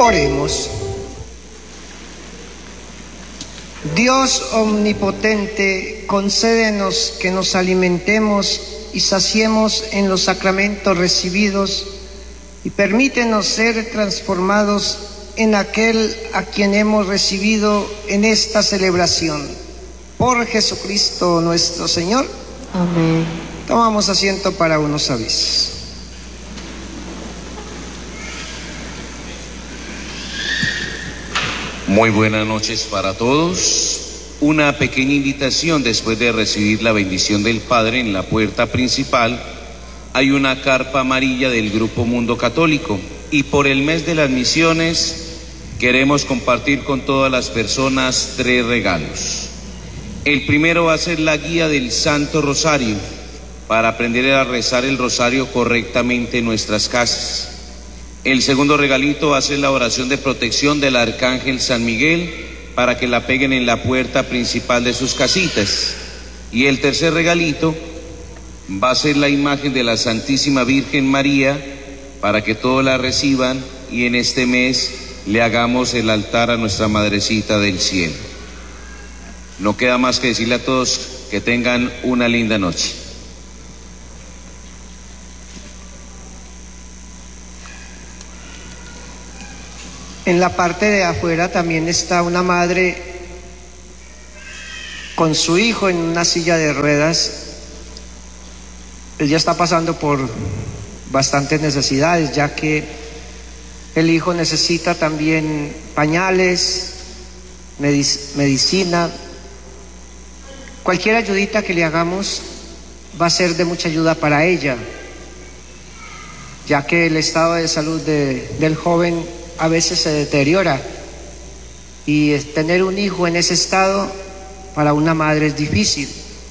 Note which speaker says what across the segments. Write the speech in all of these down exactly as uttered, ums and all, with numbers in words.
Speaker 1: Oremos. Dios omnipotente, concédenos que nos alimentemos y saciemos en los sacramentos recibidos y permítenos ser transformados en aquel a quien hemos recibido en esta celebración. Por Jesucristo nuestro Señor.
Speaker 2: Amén.
Speaker 1: Tomamos asiento para unos avisos.
Speaker 3: Muy buenas noches para todos. Una pequeña invitación: después de recibir la bendición del Padre en la puerta principal, hay una carpa amarilla del Grupo Mundo Católico, y por el mes de las misiones queremos compartir con todas las personas tres regalos. El primero va a ser la guía del Santo Rosario, para aprender a rezar el rosario correctamente en nuestras casas. El segundo regalito va a ser la oración de protección del Arcángel San Miguel, para que la peguen en la puerta principal de sus casitas. Y el tercer regalito va a ser la imagen de la Santísima Virgen María, para que todos la reciban y en este mes le hagamos el altar a nuestra Madrecita del Cielo. No queda más que decirle a todos que tengan una linda noche.
Speaker 1: En la parte de afuera también está una madre con su hijo en una silla de ruedas. Ella está pasando por bastantes necesidades, ya que el hijo necesita también pañales, medic- medicina. Cualquier ayudita que le hagamos va a ser de mucha ayuda para ella, ya que el estado de salud de, del joven a veces se deteriora, y tener un hijo en ese estado para una madre es difícil.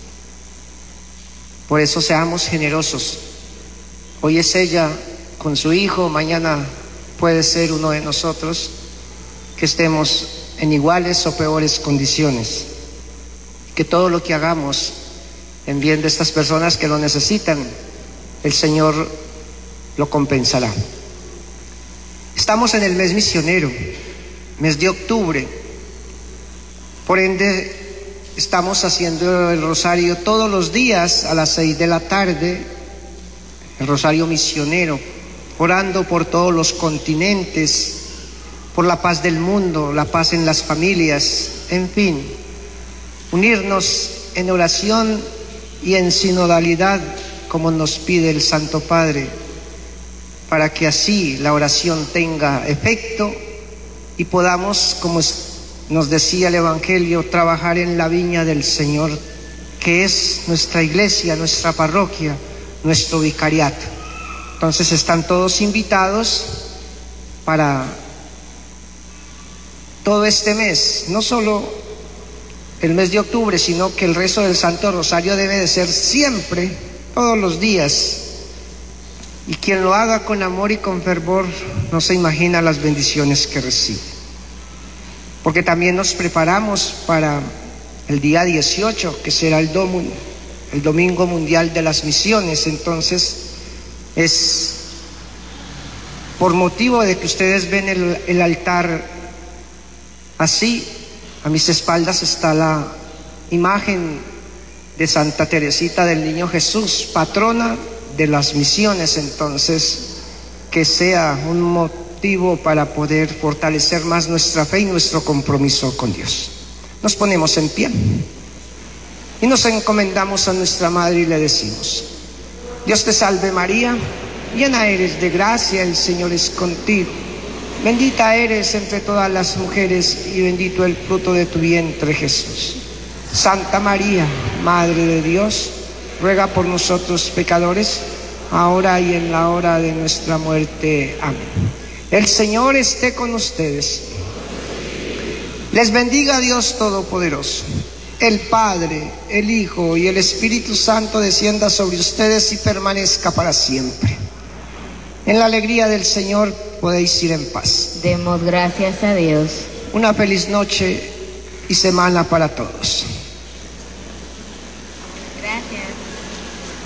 Speaker 1: Por eso seamos generosos. Hoy es ella con su hijo, mañana puede ser uno de nosotros que estemos en iguales o peores condiciones. Que todo lo que hagamos en bien de estas personas que lo necesitan, el Señor lo compensará. Estamos en el mes misionero, mes de octubre. Por ende, estamos haciendo el rosario todos los días a las seis de la tarde, el rosario misionero, orando por todos los continentes, por la paz del mundo, la paz en las familias, en fin, unirnos en oración y en sinodalidad como nos pide el Santo Padre, para que así la oración tenga efecto y podamos, como nos decía el Evangelio, trabajar en la viña del Señor, que es nuestra iglesia, nuestra parroquia, nuestro vicariato. Entonces están todos invitados para todo este mes, no solo el mes de octubre, sino que el rezo del Santo Rosario debe de ser siempre, todos los días. Y quien lo haga con amor y con fervor no se imagina las bendiciones que recibe. Porque también nos preparamos para el día dieciocho, que será el, domo, el Domingo Mundial de las Misiones. Entonces es por motivo de que ustedes ven el, el altar así. A mis espaldas está la imagen de Santa Teresita del Niño Jesús, patrona de las misiones. Entonces, que sea un motivo para poder fortalecer más nuestra fe y nuestro compromiso con Dios. Nos ponemos en pie y nos encomendamos a nuestra Madre y le decimos: Dios te salve María, llena eres de gracia, el Señor es contigo. Bendita eres entre todas las mujeres y bendito el fruto de tu vientre, Jesús. Santa María, Madre de Dios, ruega por nosotros pecadores, ahora y en la hora de nuestra muerte. Amén. El Señor esté con ustedes. Les bendiga Dios Todopoderoso, el Padre, el Hijo y el Espíritu Santo descienda sobre ustedes y permanezca para siempre. En la alegría del Señor podéis ir en paz.
Speaker 2: Demos gracias a Dios.
Speaker 1: Una feliz noche y semana para todos.